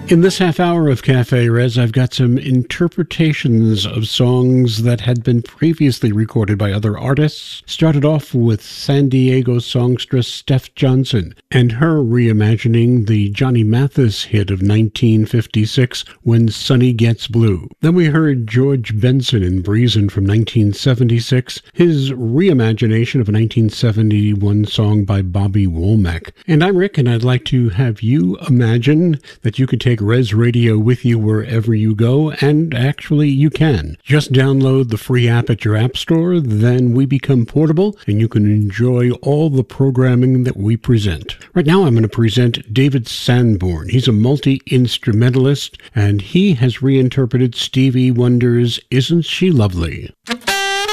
In this half hour of Cafe Res, I've got some interpretations of songs that had been previously recorded by other artists. Started off with San Diego songstress Steph Johnson and her reimagining the Johnny Mathis hit of 1956, When Sunny Gets Blue. Then we heard George Benson in Breezin' from 1976, his reimagination of a 1971 song by Bobby Womack. And I'm Rick, and I'd like to have you imagine that you could take Res Radio with you wherever you go, and actually you can. Just download the free app at your app store, then we become portable, and you can enjoy all the programming that we present. Right now I'm going to present David Sanborn. He's a multi-instrumentalist, and he has reinterpreted Stevie Wonder's Isn't She Lovely?